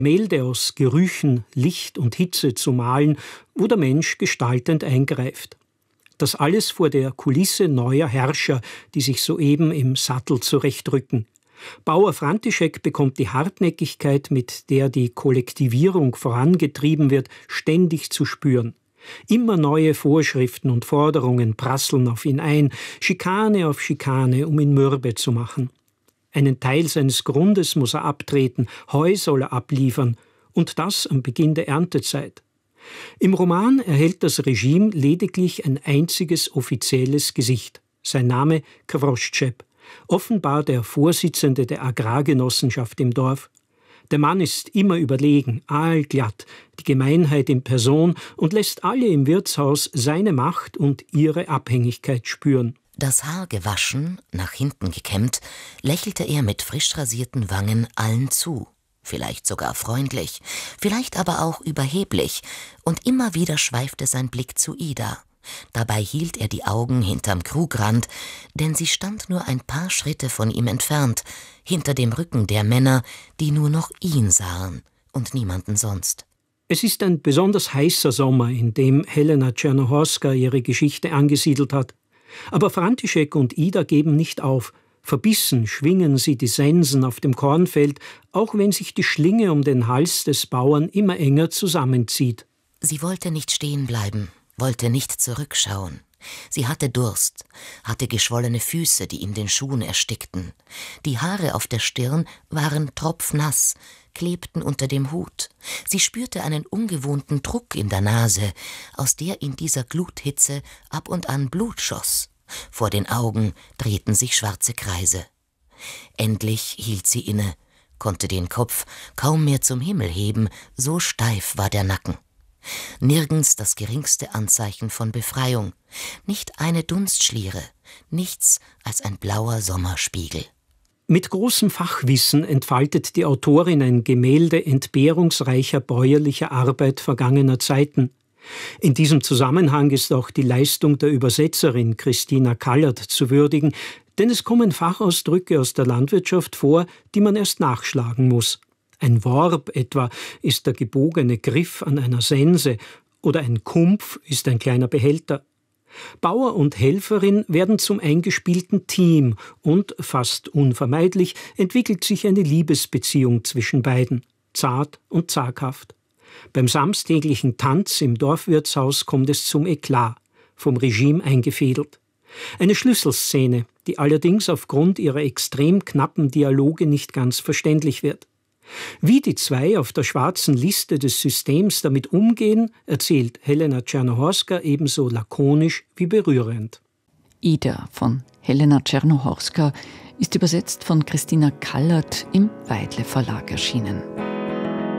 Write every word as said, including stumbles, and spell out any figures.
Gemälde aus Gerüchen, Licht und Hitze zu malen, wo der Mensch gestaltend eingreift. Das alles vor der Kulisse neuer Herrscher, die sich soeben im Sattel zurechtrücken. Bauer František bekommt die Hartnäckigkeit, mit der die Kollektivierung vorangetrieben wird, ständig zu spüren. Immer neue Vorschriften und Forderungen prasseln auf ihn ein, Schikane auf Schikane, um ihn mürbe zu machen. Einen Teil seines Grundes muss er abtreten, Heu soll er abliefern, und das am Beginn der Erntezeit. Im Roman erhält das Regime lediglich ein einziges offizielles Gesicht, sein Name Kvroschtschep, offenbar der Vorsitzende der Agrargenossenschaft im Dorf. Der Mann ist immer überlegen, aalglatt, die Gemeinheit in Person und lässt alle im Wirtshaus seine Macht und ihre Abhängigkeit spüren. Das Haar gewaschen, nach hinten gekämmt, lächelte er mit frisch rasierten Wangen allen zu. Vielleicht sogar freundlich, vielleicht aber auch überheblich, und immer wieder schweifte sein Blick zu Ida. Dabei hielt er die Augen hinterm Krugrand, denn sie stand nur ein paar Schritte von ihm entfernt, hinter dem Rücken der Männer, die nur noch ihn sahen und niemanden sonst. Es ist ein besonders heißer Sommer, in dem Helena Czernohorska ihre Geschichte angesiedelt hat. Aber František und Ida geben nicht auf. Verbissen schwingen sie die Sensen auf dem Kornfeld, auch wenn sich die Schlinge um den Hals des Bauern immer enger zusammenzieht. Sie wollte nicht stehen bleiben, wollte nicht zurückschauen. Sie hatte Durst, hatte geschwollene Füße, die in den Schuhen erstickten. Die Haare auf der Stirn waren tropfnass, klebten unter dem Hut. Sie spürte einen ungewohnten Druck in der Nase, aus der in dieser Gluthitze ab und an Blut schoss. Vor den Augen drehten sich schwarze Kreise. Endlich hielt sie inne, konnte den Kopf kaum mehr zum Himmel heben, so steif war der Nacken. Nirgends das geringste Anzeichen von Befreiung, nicht eine Dunstschliere, nichts als ein blauer Sommerspiegel. Mit großem Fachwissen entfaltet die Autorin ein Gemälde entbehrungsreicher bäuerlicher Arbeit vergangener Zeiten. In diesem Zusammenhang ist auch die Leistung der Übersetzerin Christina Kallert zu würdigen, denn es kommen Fachausdrücke aus der Landwirtschaft vor, die man erst nachschlagen muss. Ein Worb etwa ist der gebogene Griff an einer Sense oder ein Kumpf ist ein kleiner Behälter. Bauer und Helferin werden zum eingespielten Team und, fast unvermeidlich, entwickelt sich eine Liebesbeziehung zwischen beiden, zart und zaghaft. Beim samstäglichen Tanz im Dorfwirtshaus kommt es zum Eklat, vom Regime eingefädelt. Eine Schlüsselszene, die allerdings aufgrund ihrer extrem knappen Dialoge nicht ganz verständlich wird. Wie die zwei auf der schwarzen Liste des Systems damit umgehen, erzählt Helena Czernohorska ebenso lakonisch wie berührend. Ida von Helena Czernohorska ist übersetzt von Christina Kallert im Weidle Verlag erschienen.